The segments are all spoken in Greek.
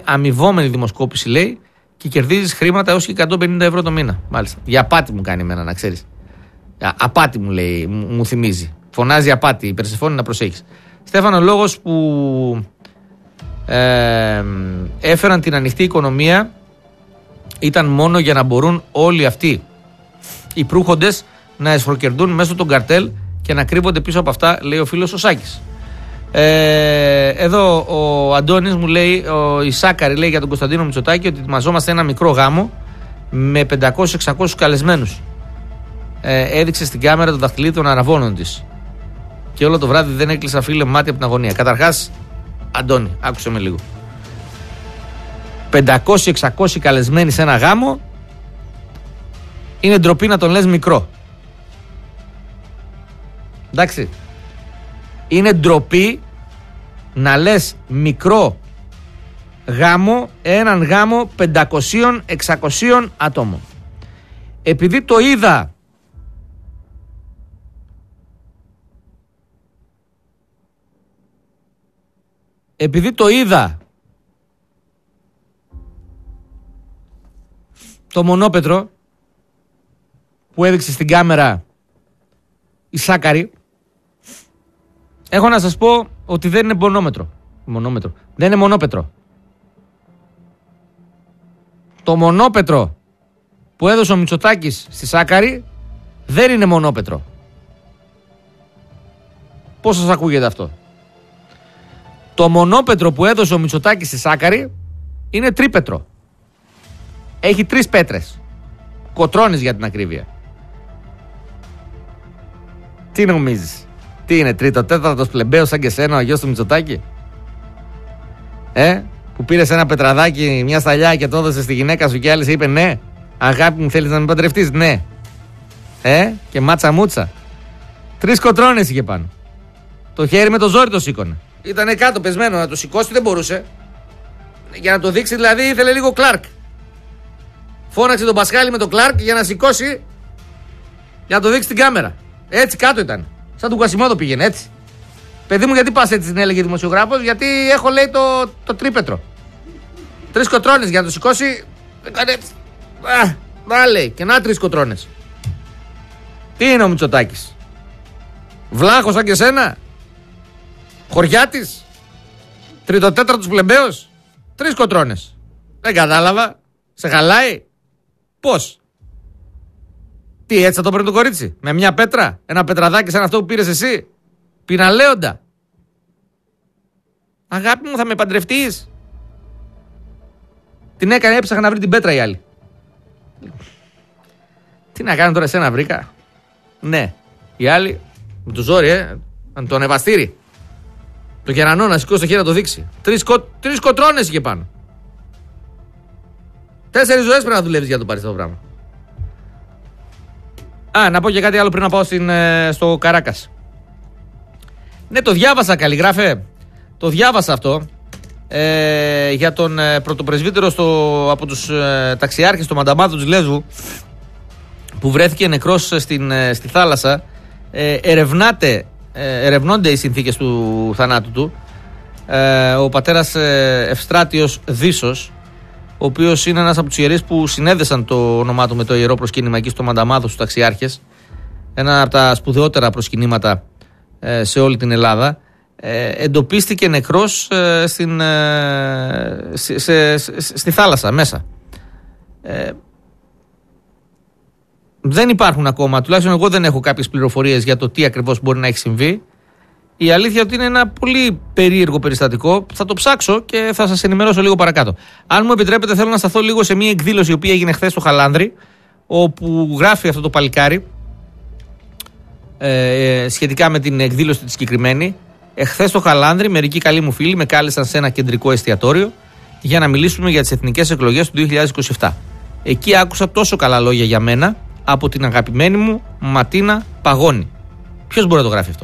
αμοιβόμενη δημοσκόπηση λέει και κερδίζεις χρήματα έως και 150 ευρώ το μήνα. Μάλιστα. Για απάτη μου κάνει εμένα, να ξέρεις. Απάτη μου λέει, μου θυμίζει. Φωνάζει απάτη, η Περσεφόνη να προσέχεις. Στέφανο, ο λόγος που έφεραν την ανοιχτή οικονομία ήταν μόνο για να μπορούν όλοι αυτοί οι προύχοντες να εσχροκερδούν μέσω των καρτέλ και να κρύβονται πίσω από αυτά, λέει ο φίλος ο Σάκης. Εδώ ο Αντώνης μου λέει, η Σάκαρη λέει για τον Κωνσταντίνο Μητσοτάκη ότι ετοιμαζόμαστε ένα μικρό γάμο με 500-600 καλεσμένους. Έδειξε στην κάμερα το δαχτυλίδι των αραβώνων της. Και όλο το βράδυ δεν έκλεισα, φίλε, μάτι από την αγωνία. Καταρχάς, Αντώνη, άκουσε με λίγο. 500-600 καλεσμένοι σε ένα γάμο είναι ντροπή να τον λες μικρό. Εντάξει. Είναι ντροπή να λες μικρό γάμο, έναν γάμο 500-600 ατόμων. Επειδή το είδα το μονόπετρο που έδειξε στην κάμερα η Σάκαρη, έχω να σας πω ότι δεν είναι μονόμετρο. Δεν είναι μονόπετρο. Το μονόπετρο που έδωσε ο Μητσοτάκης στη Σάκαρη δεν είναι μονόπετρο. Πώς σας ακούγεται αυτό? Το μονόπετρο που έδωσε ο Μητσοτάκης στη Σάκαρη είναι τρίπετρο. Έχει 3 πέτρες. Κοτρώνεις για την ακρίβεια. Τι νομίζεις? Τι είναι, 3ο-4ος πλεμπαίος σαν και σένα, ο γιος του Μητσοτάκη? Που πήρες ένα πετραδάκι, μια σταλιά και το έδωσες στη γυναίκα σου και άλλη σε είπε ναι. Αγάπη μου, θέλεις να με παντρευτείς? Ναι. Και μάτσα μούτσα. 3 κοτρώνες είχε πάνω. Το χέρι με το ζόρι το σήκωνε. Ήτανε κάτω πεσμένο, να το σηκώσει δεν μπορούσε. Για να το δείξει δηλαδή ήθελε λίγο Κλάρκ. Φώναξε τον Πασχάλη με τον Κλάρκ για να σηκώσει, για να το δείξει την κάμερα. Έτσι κάτω ήταν. Σαν του Κουασιμόδο πήγαινε έτσι. Παιδί μου, γιατί πας έτσι, την έλεγε δημοσιογράφος? Γιατί έχω, λέει, το τρίπετρο. 3 κοτρώνες για να το σηκώσει. Έκανε έτσι. Λέει, και να 3 κοτρώνες. Τι είναι ο Μητσοτάκης? Βλάχος σαν και σένα? Χωριάτης? 3ο-4ος πλεμπαίος? 3 κοτρώνες. Δεν κατάλαβα. Σε χαλάει? Πώς? Τι, έτσι θα το παίρνει το κορίτσι? Με μια πέτρα? Ένα πετραδάκι σαν αυτό που πήρες εσύ? Πιναλέοντα. Αγάπη μου, θα με παντρευτείς? Την έκανε, έψαχνα να βρει την πέτρα η άλλη. Τι να κάνω τώρα, εσένα βρήκα? Ναι. Η άλλη με το ζόρι, το ανεβαστήρι. Το κερανό να σηκώσει το χέρι να το δείξει. 3 κοτρώνες είχε πάνω. 4 ζωές πρέπει να δουλεύεις για να το πάρεις αυτό το πράγμα. Να πω και κάτι άλλο πριν να πάω στο Καράκας. Ναι, το διάβασα, Καλλιγράφε. Το διάβασα αυτό. Για τον πρωτοπρεσβύτερο από τους ταξιάρχες στο Μανταμάδο της Λέσβου, που βρέθηκε νεκρός στη θάλασσα. Ερευνώνται οι συνθήκες του θανάτου του. Ο πατέρας Ευστράτιος Δίσος, ο οποίος είναι ένας από τους ιερείς που συνέδεσαν το όνομά του με το ιερό προσκύνημα εκεί στο Μανταμάδο στους ταξιάρχες. Ένα από τα σπουδαιότερα προσκυνήματα σε όλη την Ελλάδα. Εντοπίστηκε νεκρός στη θάλασσα μέσα. Δεν υπάρχουν ακόμα, τουλάχιστον εγώ δεν έχω κάποιες πληροφορίες για το τι ακριβώς μπορεί να έχει συμβεί. Η αλήθεια ότι είναι ένα πολύ περίεργο περιστατικό. Θα το ψάξω και θα σας ενημερώσω λίγο παρακάτω. Αν μου επιτρέπετε, θέλω να σταθώ λίγο σε μια εκδήλωση η οποία έγινε χθες στο Χαλάνδρι, όπου γράφει αυτό το παλικάρι σχετικά με την εκδήλωση τη συγκεκριμένη. Εχθές στο Χαλάνδρι, μερικοί καλοί μου φίλοι με κάλεσαν σε ένα κεντρικό εστιατόριο για να μιλήσουμε για τις εθνικές εκλογές του 2027. Εκεί άκουσα τόσο καλά λόγια για μένα από την αγαπημένη μου Ματίνα Παγώνη. Ποιος μπορεί να το γράφει αυτό?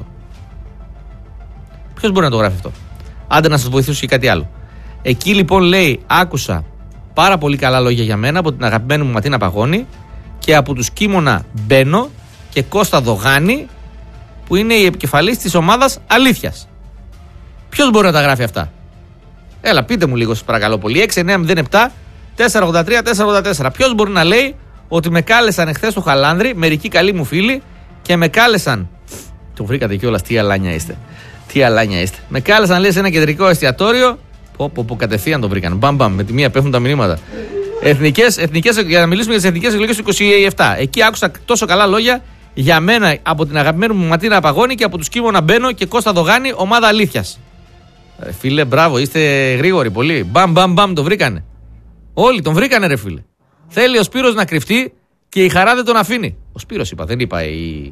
Άντε να σας βοηθήσω και κάτι άλλο. Εκεί λοιπόν λέει, άκουσα πάρα πολύ καλά λόγια για μένα από την αγαπημένη μου Ματίνα Παγώνη και από τους Κίμωνα Μπένο και Κώστα Δογάνη, που είναι η επικεφαλής της ομάδας Αλήθειας. Ποιος μπορεί να τα γράφει αυτά? Έλα, πείτε μου λίγο, σας παρακαλώ πολύ. 6907 483 484. Ποιος μπορεί να λέει ότι με κάλεσαν εχθές στο Χαλάνδρι, μερικοί καλοί μου φίλοι, και με κάλεσαν. Το βρήκατε κιόλας, τι αλάνια είστε. Τι αλάνια είστε. Με κάλεσαν, λέει, σε ένα κεντρικό εστιατόριο. Πω, κατευθείαν το βρήκαν. Μπαμ, με τη μία πέφτουν τα μηνύματα. Εθνικές, για να μιλήσουμε για τις εθνικές εκλογές του 27. Εκεί άκουσα τόσο καλά λόγια για μένα από την αγαπημένη μου Ματίνα Παγώνη και από τους Κίμωνα Μπένο και Κώστα Δογάνη, ομάδα αλήθειας. Φίλε, μπράβο, είστε γρήγοροι πολύ. Μπαμ, το βρήκανε. Όλοι τον βρήκανε, ρε φίλε. Θέλει ο Σπύρος να κρυφτεί και η Χαρά δεν τον αφήνει. Ο Σπύρος είπα, δεν είπα η.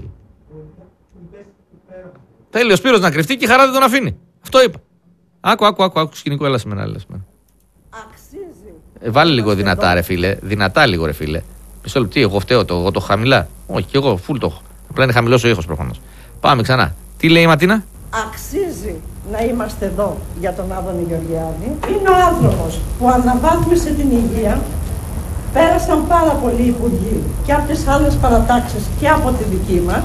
Θέλει ο Σπύρος να κρυφτεί και η Χαρά δεν τον αφήνει. Αυτό είπα. Άκου σκηνικό, έλα σε μένα. Βάλε λίγο δυνατά, ρε φίλε. Δυνατά λίγο, ρε φίλε. Μισό λεπτό, εγώ φταίω, εγώ το χαμηλά. Όχι, και εγώ φουλ το έχω. Απλά είναι χαμηλός ο ήχος προφανώς. Πάμε ξανά. Τι λέει η Ματίνα? Αξίζει να είμαστε εδώ για τον Άδωνη Γεωργιάδη. Είναι ο άνθρωπος που αναβάθμισε την υγεία. Πέρασαν πάρα πολλοί υπουργοί και από τις άλλες παρατάξεις και από τη δική μας.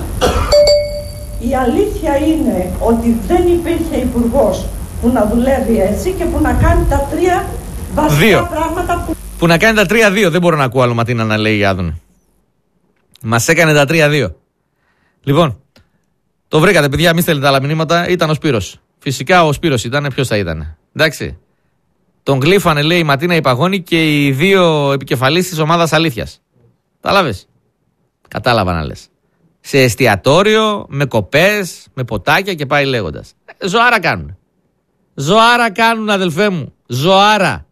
Η αλήθεια είναι ότι δεν υπήρχε υπουργός που να δουλεύει έτσι και που να κάνει τα τρία βασικά πράγματα που να κάνει τα 3-2. Δεν μπορώ να ακούω άλλο Ματίνα να λέει η Άδωνη. Μας έκανε τα 3-2. Λοιπόν, το βρήκατε, παιδιά, μη στέλνετε άλλα μηνύματα. Ήταν ο Σπύρος. Φυσικά ο Σπύρος ήταν, ποιος θα ήταν. Εντάξει. Τον γλύφανε, λέει, η Ματίνα η Παγώνη και οι δύο επικεφαλείς της ομάδας αλήθειας. Κατάλαβες? Κατάλαβα να λες. Σε εστιατόριο, με κοπές, με ποτάκια και πάει λέγοντας. Ζωάρα κάνουν. Ζωάρα κάνουν, αδελφέ μου. Ζωάρα.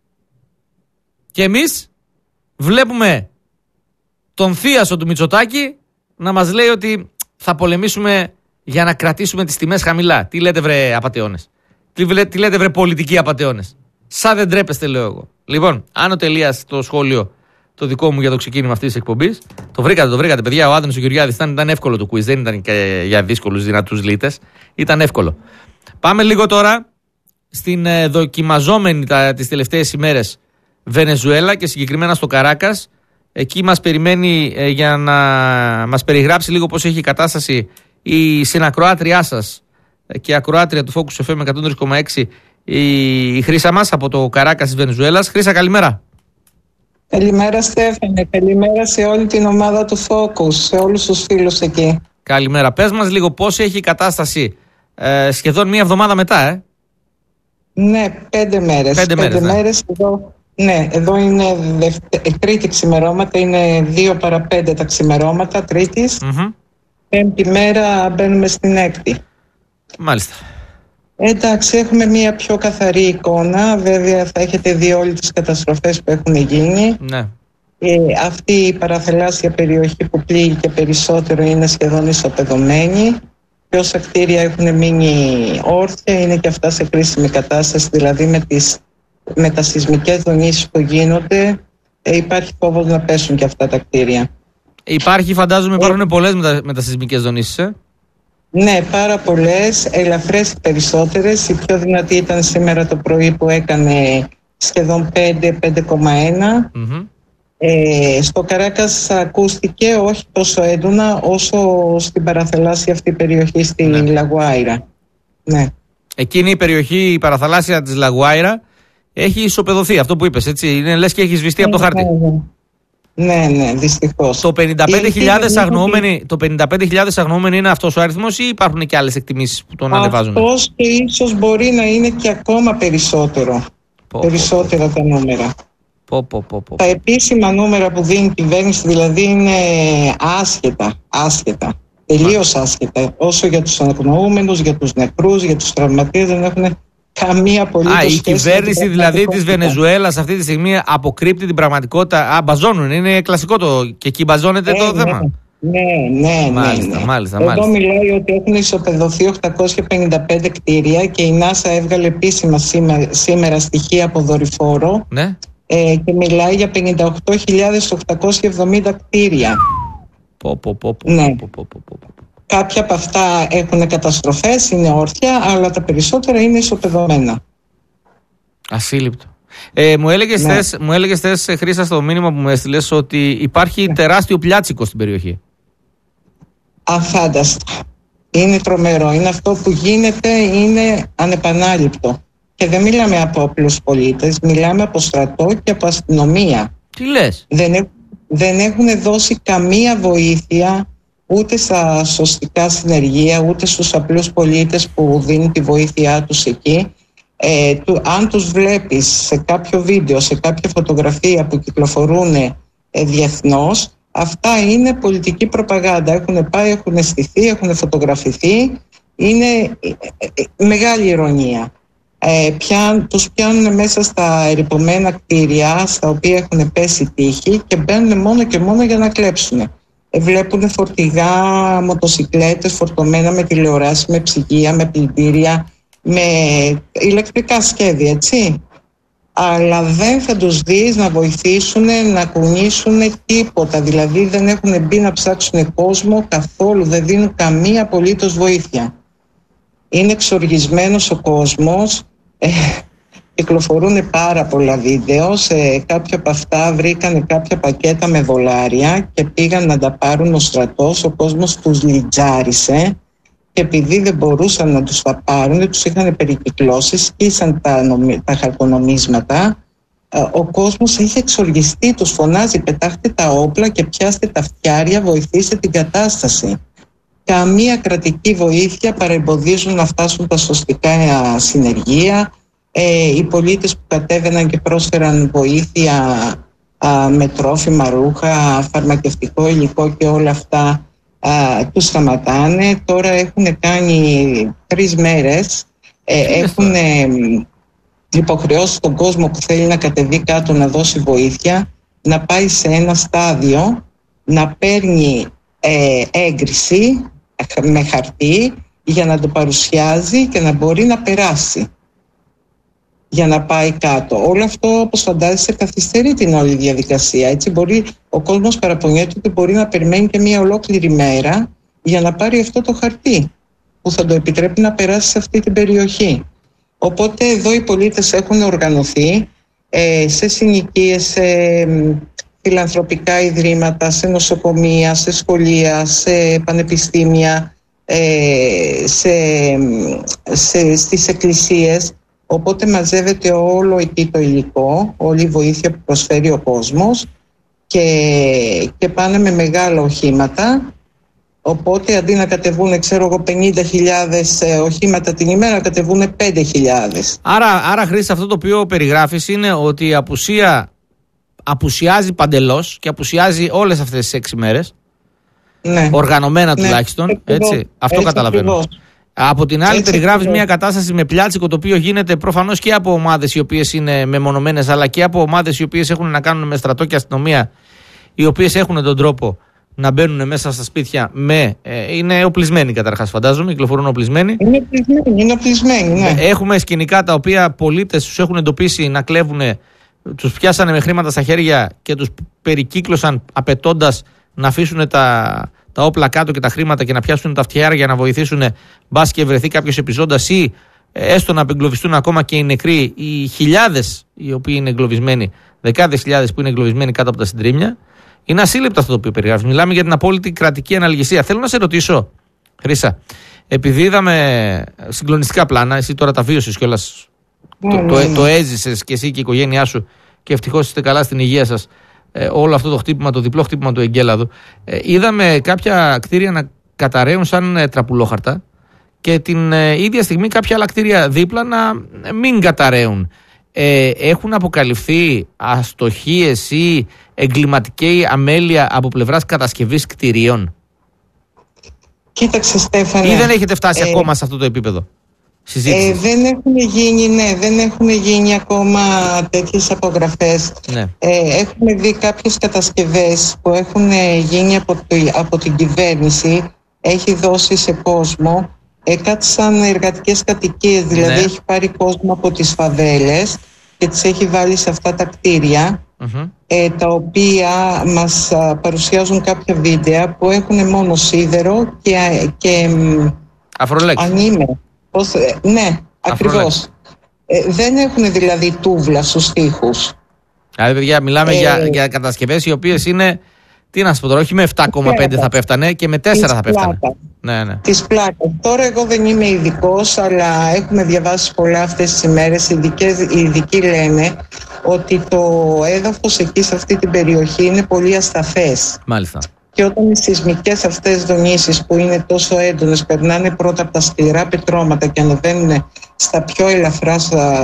Και εμείς βλέπουμε τον θίασο του Μητσοτάκη να μας λέει ότι θα πολεμήσουμε για να κρατήσουμε τις τιμές χαμηλά. Τι λέτε, βρε απατεώνες? Τι λέτε, βρε πολιτικοί απατεώνες? Σαν δεν τρέπεστε, λέω εγώ. Λοιπόν, Άνω Τελείας το σχόλιο το δικό μου για το ξεκίνημα αυτής της εκπομπής. Το βρήκατε, παιδιά. Ο Άδωνης ο Γεωργιάδης ήταν εύκολο το quiz. Δεν ήταν και για δύσκολους δυνατούς λίτες. Ήταν εύκολο. Πάμε λίγο τώρα στην δοκιμαζόμενη τις τελευταίες ημέρες Βενεζουέλα και συγκεκριμένα στο Καράκας. Εκεί μας περιμένει για να μας περιγράψει λίγο πώς έχει η κατάσταση η συνακροάτριά σας και ακροάτρια του Focus FM 103,6, η Χρύσα μας από το Καράκας της Βενεζουέλας. Χρύσα, καλημέρα. Καλημέρα, Στέφανε. Καλημέρα σε όλη την ομάδα του Focus, σε όλους τους φίλους εκεί. Καλημέρα. Πες μας λίγο πώς έχει η κατάσταση σχεδόν μία εβδομάδα μετά, Ναι, 5 μέρες. 5 μέρες εδώ. Ναι, εδώ είναι τρίτη ξημερώματα, είναι 2 παρα 5 τα ξημερώματα Τρίτης. Πέμπτη μέρα μπαίνουμε στην έκτη. Μάλιστα. Εντάξει, έχουμε μια πιο καθαρή εικόνα. Βέβαια θα έχετε δει όλες τις καταστροφές που έχουν γίνει. Ναι. Αυτή η παραθαλάσσια περιοχή που πλήγει περισσότερο είναι σχεδόν ισοπεδωμένη. Και όσα κτίρια έχουν μείνει όρθια είναι και αυτά σε κρίσιμη κατάσταση, δηλαδή με τα σεισμικές δονήσεις που γίνονται υπάρχει φόβος να πέσουν και αυτά τα κτίρια. Φαντάζομαι υπάρχουν πολλές μετασεισμικές δονήσεις, Ναι, πάρα πολλές, ελαφρές περισσότερες. Η πιο δυνατή ήταν σήμερα το πρωί που έκανε σχεδόν 5,1. Στο Καράκας ακούστηκε όχι τόσο έντονα όσο στην παραθαλάσσια αυτή περιοχή στη Λαγουάιρα. Ναι. Εκείνη η περιοχή, η παραθαλάσσια της Λαγουάιρα, έχει ισοπεδωθεί, αυτό που είπες, έτσι. Είναι λες και έχει σβηστεί από το χάρτη. Ναι, δυστυχώς. Το 55.000 αγνοούμενοι είναι αυτός ο αριθμός ή υπάρχουν και άλλες εκτιμήσεις που τον ανεβάζουν? Αυτός και ίσως μπορεί να είναι και ακόμα περισσότερο. Περισσότερα τα νούμερα. Τα επίσημα νούμερα που δίνει η κυβέρνηση δηλαδή είναι άσχετα. Τελείως άσχετα. Όσο για τους αγνοούμενους, για τους νεκρούς, για τους τραυματίες δεν έχουν καμία απολύτως σχέση. Η κυβέρνηση δηλαδή της Βενεζουέλας αυτή τη στιγμή αποκρύπτει την πραγματικότητα. Μπαζώνουν, είναι κλασικό και εκεί μπαζώνεται το θέμα. Ναι. Μάλιστα. Εδώ μιλάει ότι έχουν ισοπεδωθεί 855 κτίρια και η NASA έβγαλε επίσημα σήμερα στοιχεία από δορυφόρο. Ναι. Και μιλάει για 58.870 κτίρια. Κάποια από αυτά έχουν καταστροφές, είναι όρθια, αλλά τα περισσότερα είναι ισοπεδωμένα. Ασύλληπτο. Μου έλεγες χθες, Χρύσα, στο μήνυμα που μου έστειλες ότι υπάρχει τεράστιο πλιάτσικο στην περιοχή. Αφάνταστο. Είναι τρομερό. Είναι αυτό που γίνεται, είναι ανεπανάληπτο. Και δεν μιλάμε από απλούς πολίτες, μιλάμε από στρατό και από αστυνομία. Τι λες? Δεν έχουν δώσει καμία βοήθεια ούτε στα σωστικά συνεργεία, ούτε στους απλούς πολίτες που δίνουν τη βοήθειά τους εκεί. Αν τους βλέπεις σε κάποιο βίντεο, σε κάποια φωτογραφία που κυκλοφορούν διεθνώς, αυτά είναι πολιτική προπαγάνδα. Έχουν πάει, έχουν στηθεί, έχουν φωτογραφηθεί. Είναι μεγάλη ηρωνία. Τους πιάνουν μέσα στα ερειπωμένα κτίρια στα οποία έχουν πέσει τείχη και μπαίνουν μόνο και μόνο για να κλέψουν. Βλέπουν φορτηγά, μοτοσικλέτες φορτωμένα με τηλεοράσεις, με ψυγεία, με πλυντήρια, με ηλεκτρικά σχέδια, έτσι. Αλλά δεν θα τους δεις να βοηθήσουν, να κουνήσουν τίποτα. Δηλαδή δεν έχουν μπει να ψάξουν κόσμο καθόλου, δεν δίνουν καμία απολύτως βοήθεια. Είναι εξοργισμένος ο κόσμος, κυκλοφορούν πάρα πολλά βίντεο, σε κάποια από αυτά βρήκανε κάποια πακέτα με δολάρια και πήγαν να τα πάρουν ο στρατός, ο κόσμος τους λιτζάρισε και επειδή δεν μπορούσαν να τους τα πάρουν, τους είχαν περικυκλώσει, σκίσαν τα χαρτονομίσματα. Ο κόσμος είχε εξοργιστεί, τους φωνάζει πετάχτε τα όπλα και πιάστε τα φτιάρια, βοηθήστε την κατάσταση. Καμία κρατική βοήθεια, παρεμποδίζουν να φτάσουν τα σωστικά συνεργεία. Οι πολίτες που κατέβαιναν και πρόσφεραν βοήθεια με τρόφιμα, ρούχα, φαρμακευτικό υλικό και όλα αυτά, τους σταματάνε. Τώρα έχουν κάνει 3 μέρες, έχουν υποχρεώσει τον κόσμο που θέλει να κατεβεί κάτω να δώσει βοήθεια να πάει σε ένα στάδιο να παίρνει έγκριση με χαρτί για να το παρουσιάζει και να μπορεί να περάσει για να πάει κάτω. Όλο αυτό, όπως φαντάζεσαι, καθυστερεί την όλη διαδικασία. Έτσι ο κόσμος παραπονιέται ότι μπορεί να περιμένει και μια ολόκληρη μέρα για να πάρει αυτό το χαρτί που θα το επιτρέπει να περάσει σε αυτή την περιοχή. Οπότε εδώ οι πολίτες έχουν οργανωθεί σε συνοικίες, σε φιλανθρωπικά ιδρύματα, σε νοσοκομεία, σε σχολεία, σε πανεπιστήμια, στις εκκλησίες. Οπότε μαζεύεται όλο εκεί το υλικό, όλη η βοήθεια που προσφέρει ο κόσμος και πάνε με μεγάλα οχήματα. Οπότε αντί να κατεβούν 50.000 οχήματα την ημέρα, κατεβούν 5.000. Άρα Χρήση, αυτό το οποίο περιγράφεις είναι ότι η απουσία απουσιάζει παντελώς και απουσιάζει όλες αυτές τις 6 μέρες. Ναι. Οργανωμένα τουλάχιστον. Ναι. Έτσι. Αυτό καταλαβαίνω. Ακριβώς. Από την άλλη, περιγράφεις μια κατάσταση με πλιάτσικο, το οποίο γίνεται προφανώς και από ομάδες οι οποίες είναι μεμονωμένες, αλλά και από ομάδες οι οποίες έχουν να κάνουν με στρατό και αστυνομία, οι οποίες έχουν τον τρόπο να μπαίνουν μέσα στα σπίτια είναι οπλισμένοι καταρχάς, φαντάζομαι, κυκλοφορούν οπλισμένοι. Είναι οπλισμένοι, ναι. Έχουμε σκηνικά τα οποία πολίτες τους έχουν εντοπίσει να κλέβουν, τους πιάσανε με χρήματα στα χέρια και τους περικύκλωσαν απαιτώντας να αφήσουν τα όπλα κάτω και τα χρήματα και να πιάσουν τα φτιάρια για να βοηθήσουν, μπας και βρεθεί κάποιος επιζώντας ή έστω να απεγκλωβιστούν ακόμα και οι νεκροί, οι χιλιάδες οι οποίοι είναι εγκλωβισμένοι, δεκάδες χιλιάδες που είναι εγκλωβισμένοι κάτω από τα συντρίμμια. Είναι ασύλληπτο αυτό το οποίο περιγράφει. Μιλάμε για την απόλυτη κρατική αναλγησία. Θέλω να σε ρωτήσω, Χρύσα, επειδή είδαμε συγκλονιστικά πλάνα, εσύ τώρα τα βίωσες κιόλας, το έζησες και εσύ και η οικογένειά σου και ευτυχώς είστε καλά στην υγεία σας, όλο αυτό το χτύπημα, το διπλό χτύπημα του εγκέλαδου. Είδαμε κάποια κτίρια να καταραίουν σαν τραπουλόχαρτα και την ίδια στιγμή κάποια άλλα κτίρια δίπλα να μην καταραίουν. Έχουν αποκαλυφθεί αστοχίες ή εγκληματική αμέλεια από πλευράς κατασκευής κτιρίων? Κοίταξε, Στέφανε, ή δεν έχετε φτάσει ακόμα σε αυτό το επίπεδο συζήτησης? Δεν έχουν γίνει ακόμα τέτοιες απογραφές. Ναι. Έχουμε δει κάποιες κατασκευές που έχουν γίνει από την κυβέρνηση, έχει δώσει σε κόσμο κάτι σαν εργατικές κατοικίες, δηλαδή έχει πάρει κόσμο από τις φαβέλες και τις έχει βάλει σε αυτά τα κτίρια, τα οποία μας παρουσιάζουν κάποια βίντεο που έχουν μόνο σίδερο και αφρολέξ. Ναι, ακριβώς. Δεν έχουν δηλαδή τούβλα στους τοίχους. Δηλαδή, παιδιά, μιλάμε για κατασκευές οι οποίες είναι Τι να σου πω τώρα, όχι με 7,5 θα πέφτανε και με 4 θα πέφτανε. Ναι. Της πλάκας. Τώρα εγώ δεν είμαι ειδικός, αλλά έχουμε διαβάσει πολλά αυτές τις ημέρες. Οι ειδικοί λένε ότι το έδαφος εκεί σε αυτή την περιοχή είναι πολύ ασταθές. Μάλιστα. Και όταν οι σεισμικές αυτές δονήσεις που είναι τόσο έντονες περνάνε πρώτα από τα σκληρά πετρώματα και ανεβαίνουν στα πιο ελαφρά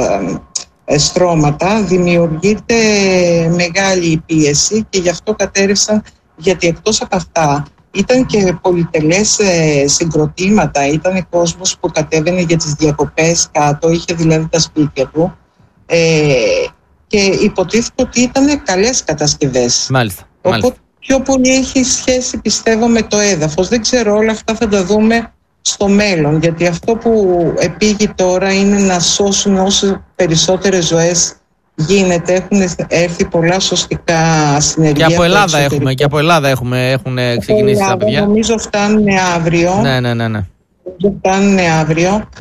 στρώματα, δημιουργείται μεγάλη πίεση και γι' αυτό κατέρευσαν, γιατί εκτός από αυτά ήταν και πολυτελές συγκροτήματα, ήταν κόσμος που κατέβαινε για τις διακοπές κάτω, είχε δηλαδή τα σπίτια του και υποτίθεται ότι ήταν καλές κατασκευές. Μάλιστα. Οπότε πιο πολύ έχει σχέση, πιστεύω, με το έδαφος. Δεν ξέρω, όλα αυτά θα τα δούμε στο μέλλον, γιατί αυτό που επήγει τώρα είναι να σώσουν όσο περισσότερες ζωές γίνεται. Έχουν έρθει πολλά σωστικά συνεργεία. Και από Ελλάδα έχουν ξεκινήσει τα παιδιά. Νομίζω φτάνουν αύριο. Ναι. Φτάνουν αύριο.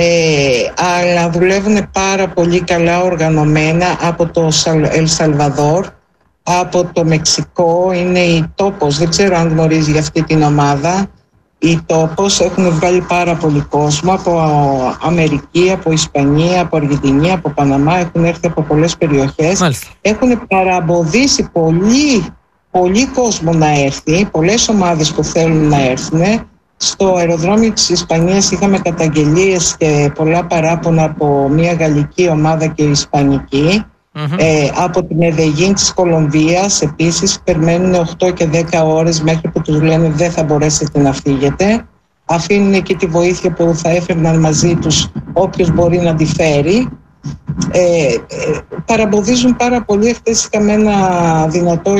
Αλλά δουλεύουν πάρα πολύ καλά οργανωμένα από το Ελ Σαλβαδόρ, από το Μεξικό. Είναι η Τόπος, δεν ξέρω αν γνωρίζει για αυτή την ομάδα. Οι Τόπος έχουν βγάλει πάρα πολύ κόσμο από Αμερική, από Ισπανία, από Αργεντινή, από Παναμά. Έχουν έρθει από πολλές περιοχές. Μάλιστα. Έχουν παραμποδίσει πολύ κόσμο να έρθει, πολλές ομάδες που θέλουν να έρθουν. Στο αεροδρόμιο της Ισπανίας είχαμε καταγγελίες και πολλά παράπονα από μια γαλλική ομάδα και ισπανική. Από τη Μεδεγίν της Κολομβίας επίσης περιμένουν 8 και 10 ώρες μέχρι που τους λένε δεν θα μπορέσετε να φύγετε. Αφήνουν εκεί τη βοήθεια που θα έφερναν μαζί τους όποιος μπορεί να τη φέρει. Παραμποδίζουν πάρα πολύ. Χθες είχαμε ένα δυνατό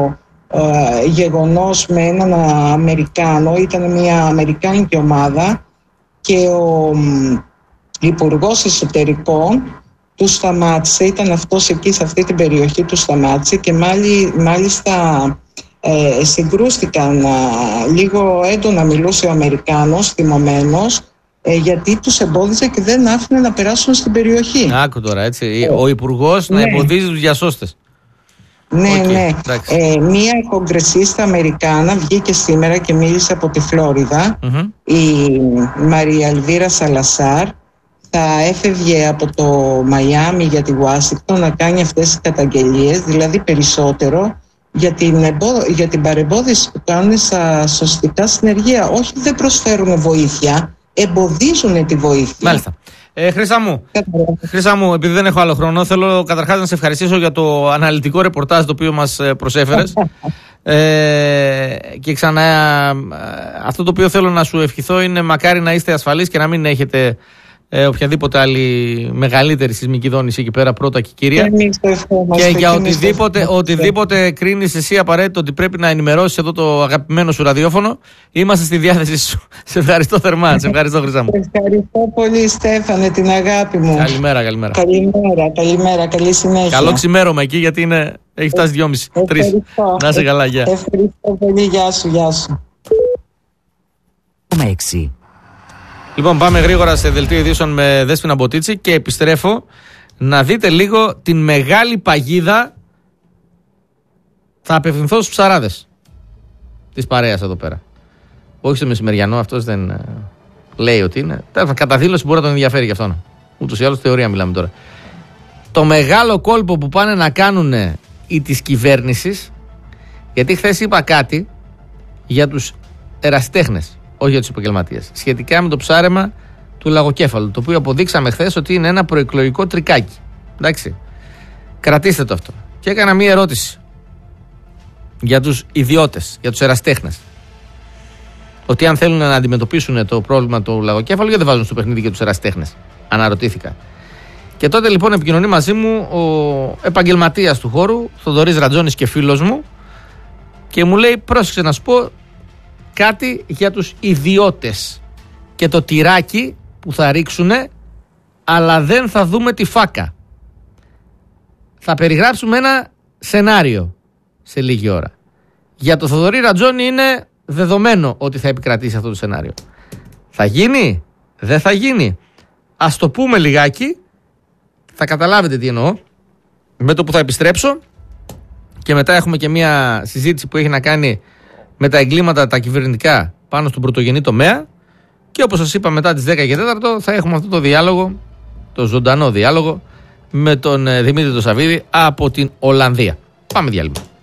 γεγονός με έναν Αμερικάνο. Ήταν μια αμερικάνικη ομάδα και ο υπουργός εσωτερικών του σταμάτησε, ήταν αυτός εκεί σε αυτή την περιοχή, του σταμάτησε και μάλιστα συγκρούστηκαν λίγο έντονα, μιλούσε ο Αμερικάνος θυμωμένος, γιατί τους εμπόδιζε και δεν άφηνε να περάσουν στην περιοχή. Άκου τώρα, έτσι, ο υπουργός να εμποδίζει τους διασώστες. Ναι. Μία κογκρεσίστα Αμερικάνα βγήκε σήμερα και μίλησε από τη Φλόριδα, η Μαρία Ελβίρα Σαλασάρ. Θα έφευγε από το Μαϊάμι για τη Ουάσιγκτον να κάνει αυτές τις καταγγελίες, δηλαδή περισσότερο για την παρεμπόδιση που κάνουν στα σωστικά συνεργεία. Όχι, δεν προσφέρουν βοήθεια, εμποδίζουν τη βοήθεια. Μάλιστα. Χρύσα μου, επειδή δεν έχω άλλο χρόνο, θέλω καταρχάς να σε ευχαριστήσω για το αναλυτικό ρεπορτάζ το οποίο μας προσέφερες. Και ξανά αυτό το οποίο θέλω να σου ευχηθώ είναι μακάρι να είστε ασφαλείς και να μην έχετε οποιαδήποτε άλλη μεγαλύτερη σεισμική δόνηση εκεί πέρα πρώτα και κύρια. Και για οτιδήποτε κρίνεις εσύ απαραίτητο ότι πρέπει να ενημερώσεις εδώ το αγαπημένο σου ραδιόφωνο, είμαστε στη διάθεσή σου. Σε ευχαριστώ θερμά. Σε ευχαριστώ, Χρυσά μου. Ευχαριστώ πολύ, Στέφανε, την αγάπη μου. Καλημέρα. Καλημέρα, καλή συνέχεια. Καλό ξημέρωμα εκεί, γιατί έχει φτάσει 2:30-3. Να είσαι καλά, γεια. Ευχαριστώ πολύ, γεια σου. Λοιπόν, πάμε γρήγορα σε δελτίο ειδήσεων με Δέσποινα Μποτίτσι και επιστρέφω να δείτε λίγο την μεγάλη παγίδα. Θα απευθυνθώ στους ψαράδες της παρέας εδώ πέρα. Όχι στο μεσημεριανό, αυτός δεν λέει ότι είναι. Κατά δήλωση μπορεί να τον ενδιαφέρει γι' αυτόν. Ούτως ή άλλως θεωρία μιλάμε τώρα. Το μεγάλο κόλπο που πάνε να κάνουν οι της κυβέρνησης, γιατί χθες είπα κάτι για τους ερασιτέχνες, όχι για τους επαγγελματίες, σχετικά με το ψάρεμα του λαγοκέφαλου, το οποίο αποδείξαμε χθες ότι είναι ένα προεκλογικό τρικάκι. Εντάξει. Κρατήστε το αυτό. Και έκανα μία ερώτηση για τους ιδιώτες, για τους ερασιτέχνες. Ότι αν θέλουν να αντιμετωπίσουν το πρόβλημα του λαγοκέφαλου, γιατί δεν βάζουν στο παιχνίδι και τους ερασιτέχνες. Αναρωτήθηκα. Και τότε λοιπόν επικοινωνεί μαζί μου ο επαγγελματίας του χώρου, Θοδωρής Ρατζώνης και φίλος μου, και μου λέει: πρόσεξε να σου πω κάτι για τους ιδιώτες και το τυράκι που θα ρίξουνε, αλλά δεν θα δούμε τη φάκα. Θα περιγράψουμε ένα σενάριο σε λίγη ώρα. Για το Θοδωρή Ρατζώνη είναι δεδομένο ότι θα επικρατήσει αυτό το σενάριο. Θα γίνει, δεν θα γίνει? Ας το πούμε λιγάκι, θα καταλάβετε τι εννοώ με το που θα επιστρέψω Και μετά έχουμε και μια συζήτηση που έχει να κάνει με τα εγκλήματα τα κυβερνητικά πάνω στον πρωτογενή τομέα. Και όπως σας είπα, μετά τις 10 και 4 θα έχουμε αυτό το διάλογο, το ζωντανό διάλογο με τον Δημήτρη τον Σαββίδη από την Ολλανδία. Πάμε διάλειμμα.